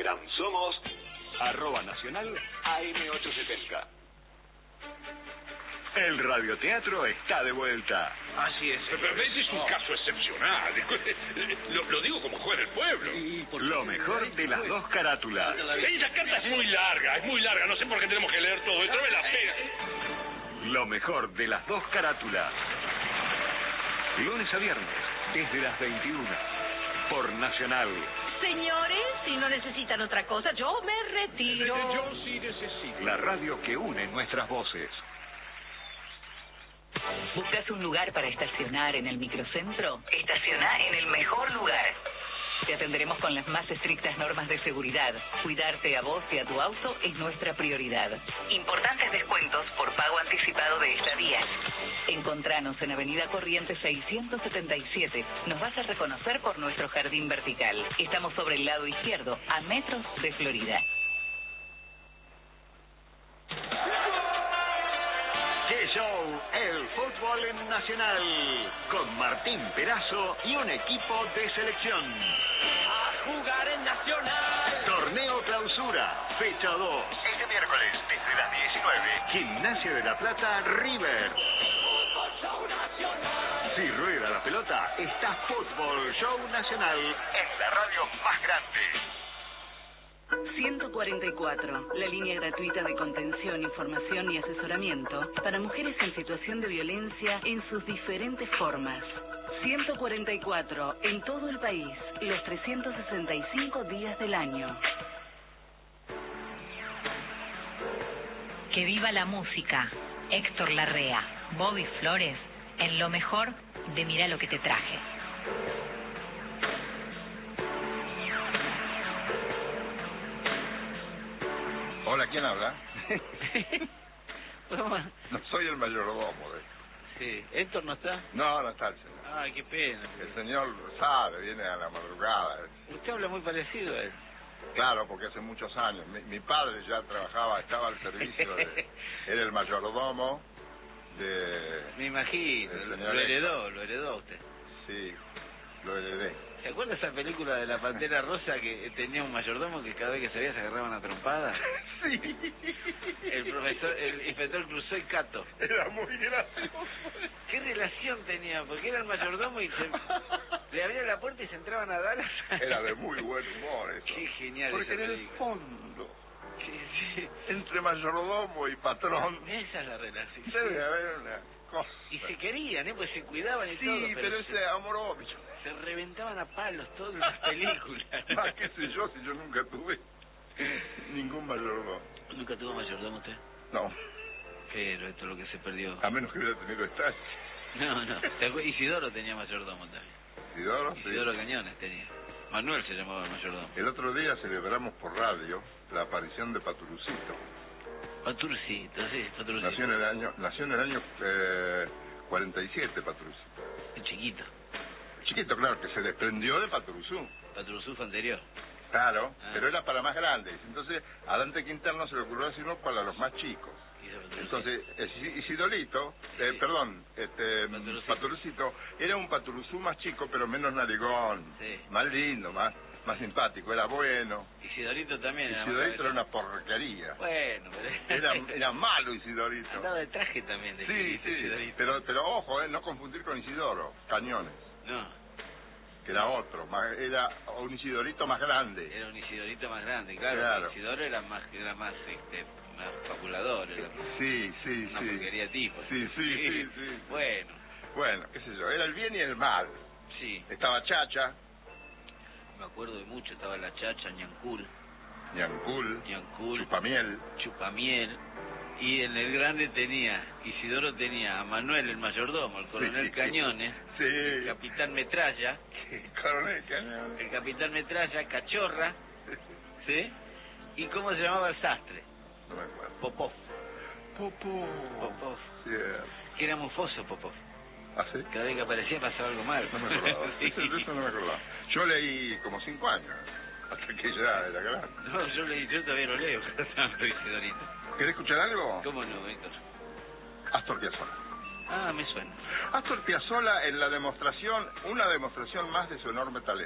Instagram somos @nacional AM870. El radioteatro está de vuelta. Así es. Pero este es un caso excepcional. Lo digo como juez del pueblo. Lo mejor de las dos carátulas. Esa carta es muy larga. No sé por qué tenemos que leer todo esto. Me la pena. Lo mejor de las dos carátulas. Lunes a viernes, desde las 21. Por Nacional. Señores, si no necesitan otra cosa, yo me retiro. Yo sí necesito. La radio que une nuestras voces. ¿Buscas un lugar para estacionar en el microcentro? Estaciona en el mejor lugar. Te atenderemos con las más estrictas normas de seguridad. Cuidarte a vos y a tu auto es nuestra prioridad. Importantes descuentos por pago anticipado de estadías. Encontranos en Avenida Corrientes 677. Nos vas a reconocer por nuestro jardín vertical. Estamos sobre el lado izquierdo, a metros de Florida. ¡Qué show! El fútbol en Nacional. Con Martín Perazo y un equipo de selección. A jugar en Nacional. Torneo Clausura, fecha 2. Este miércoles, desde las 19. Gimnasia de la Plata, River. Fútbol Show Nacional. Si rueda la pelota, está Fútbol Show Nacional en la radio más grande. 144, la línea gratuita de contención, información y asesoramiento para mujeres en situación de violencia en sus diferentes formas. 144, en todo el país, los 365 días del año. Que viva la música. Héctor Larrea, Bobby Flores, en lo mejor de Mirá lo que te traje. Hola, ¿quién habla? No soy el mayordomo. Sí. ¿Héctor no está? No, no está el señor. Ay, qué pena. El señor sabe, viene a la madrugada. Usted habla muy parecido a él. Claro, porque hace muchos años. Mi padre ya trabajaba, estaba al servicio de... Era el mayordomo de... Me imagino, el lo señor heredó usted. Sí, lo heredé. ¿Se acuerda esa película de la Pantera Rosa que tenía un mayordomo que cada vez que se veía se agarraban a trompadas? Sí. El inspector Clouseau y Cato. Era muy gracioso. ¿Qué relación tenía? Porque era el mayordomo y le abría la puerta y se entraban a dar. Era de muy buen humor eso. Qué genial. Porque esa en el película. fondo, Sí. entre mayordomo y patrón, Esa es la relación. debe haber una cosa. Y se querían, pues se cuidaban y todo. Sí, pero ese amor obvio. Se reventaban a palos todas las películas. Más qué sé yo, si yo nunca tuve ningún mayordomo. ¿Nunca tuvo mayordomo usted? No, Pero esto es lo que se perdió. a menos que hubiera tenido estancia. No. Isidoro tenía mayordomo también. Isidoro, sí. Isidoro Cañones tenía. Manuel se llamaba el mayordomo. El otro día celebramos por radio la aparición de Paturucito. Paturcito, sí, Paturcito. Nació en el año 47, Paturucito. El chiquito. Chiquito, claro, que se desprendió de Paturuzú. Paturuzú fue anterior. Claro, pero era para más grandes. Entonces, a Dante Quinterno se le ocurrió decirlo para los más chicos. Entonces, Isidorito, Paturucito, era un Paturuzú más chico, pero menos narigón, Sí. más lindo, más simpático, era bueno. Isidorito también era. Isidorito era una porquería. Bueno, pero... Era malo Isidorito. Andaba de traje también de Sí, Isidorito. pero ojo, no confundir con Isidoro, Cañones, No, que era otro, era un Isidorito más grande. era un Isidorito más grande, claro. Claro. Isidoro era más más fabulador, era Sí, una porquería tipo. Sí. Bueno, Qué sé yo, era el bien y el mal. sí, Estaba Chacha, me acuerdo de mucho, estaba la Chacha, Ñancul, Ñancul, Chupamiel, y en el grande Isidoro tenía a Manuel el mayordomo, el coronel Sí. Cañones, Sí. el capitán Metralla, Coronel Cañones. el capitán Metralla, Cachorra, ¿sí? ¿Y cómo se llamaba el sastre? No me acuerdo. Popov, Popó. Sí, que era mufoso Popov. ¿Ah, sí? Cada vez que aparecía pasaba algo mal. No me acordaba. Sí. Eso no me acordaba. Yo leí como 5 años, hasta que ya era grande. No, yo todavía lo leo, pero Isidorito. ¿Querés escuchar algo? ¿Cómo no, Héctor? Astor Piazzolla. Ah, me suena. Astor Piazzolla en una demostración más de su enorme talento.